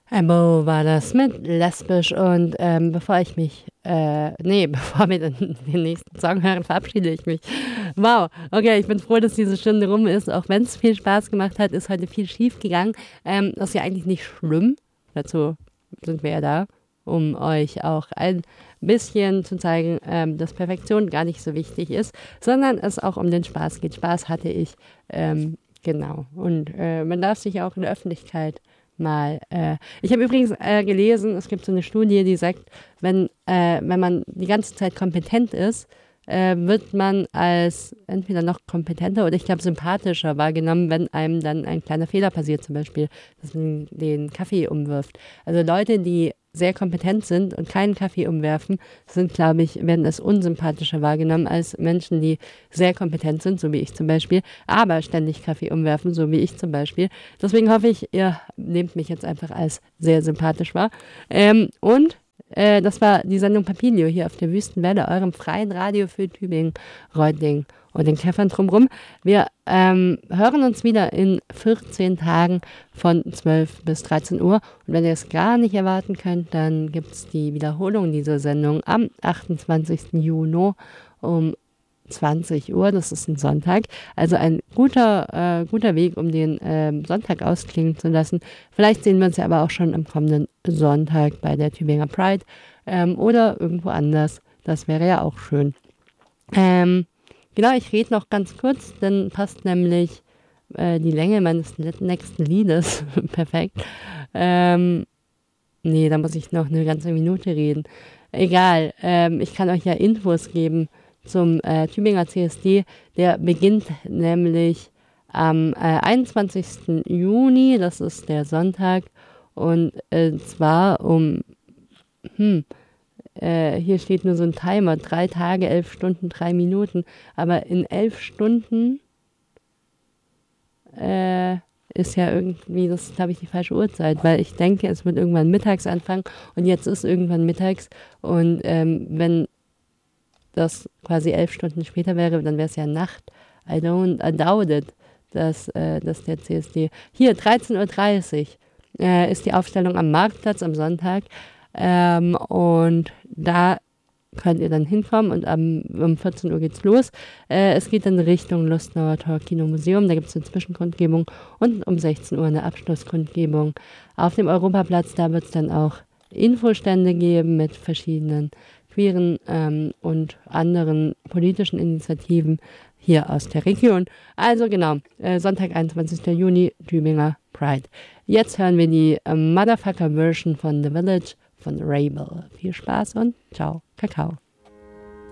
Abo war das mit lesbisch und bevor wir den nächsten Song hören, verabschiede ich mich. Wow, okay, ich bin froh, dass diese Stunde rum ist, auch wenn es viel Spaß gemacht hat, ist heute viel schief gegangen. Das ist ja eigentlich nicht schlimm, dazu sind wir ja da, um euch auch ein bisschen zu zeigen, dass Perfektion gar nicht so wichtig ist, sondern es auch um den Spaß geht. Spaß hatte ich, genau. Und man darf sich auch in der Öffentlichkeit ich habe übrigens gelesen, es gibt so eine Studie, die sagt, wenn man die ganze Zeit kompetent ist, wird man als entweder noch kompetenter oder ich glaube sympathischer wahrgenommen, wenn einem dann ein kleiner Fehler passiert, zum Beispiel, dass man den Kaffee umwirft. Also Leute, die sehr kompetent sind und keinen Kaffee umwerfen, werden als unsympathischer wahrgenommen als Menschen, die sehr kompetent sind, so wie ich zum Beispiel, aber ständig Kaffee umwerfen, so wie ich zum Beispiel. Deswegen hoffe ich, ihr nehmt mich jetzt einfach als sehr sympathisch wahr. Das war die Sendung Papilio hier auf der Wüstenwelle, eurem freien Radio für Tübingen, Reutlingen und den Käffern drumherum. Wir hören uns wieder in 14 Tagen von 12 bis 13 Uhr. Und wenn ihr es gar nicht erwarten könnt, dann gibt es die Wiederholung dieser Sendung am 28. Juni um 20 Uhr. Das ist ein Sonntag. Also ein guter Weg, um den Sonntag ausklingen zu lassen. Vielleicht sehen wir uns ja aber auch schon am kommenden Sonntag bei der Tübinger Pride oder irgendwo anders. Das wäre ja auch schön. Genau, ich rede noch ganz kurz, dann passt nämlich die Länge meines nächsten Liedes perfekt. Nee, da muss ich noch eine ganze Minute reden. Egal, ich kann euch ja Infos geben zum Tübinger CSD. Der beginnt nämlich am 21. Juni, das ist der Sonntag, und zwar hier steht nur so ein Timer, 3 Tage, 11 Stunden, 3 Minuten, aber in 11 Stunden ist ja irgendwie, das ist glaube ich die falsche Uhrzeit, weil ich denke, es wird irgendwann mittags anfangen und jetzt ist irgendwann mittags und wenn das quasi 11 Stunden später wäre, dann wäre es ja Nacht. I doubt it, dass der CSD... Hier, 13:30 Uhr ist die Aufstellung am Marktplatz am Sonntag. Und da könnt ihr dann hinkommen und um 14 Uhr geht's los. Es geht dann Richtung Lustnauer Tor Kino Museum, da gibt es eine Zwischenkundgebung und um 16 Uhr eine Abschlusskundgebung. Auf dem Europaplatz, da wird es dann auch Infostände geben mit verschiedenen queeren und anderen politischen Initiativen hier aus der Region. Also genau, Sonntag, 21. Juni, Tübinger Pride. Jetzt hören wir die Motherfucker-Version von The Village von Rabel. Viel Spaß und ciao, Kakao.